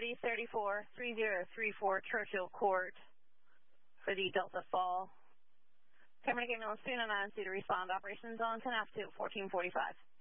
Anybody 343034 Churchill Court for the Delta Fall. Cameron Game Soon and 9 to respond. Operations on 10 after 1445.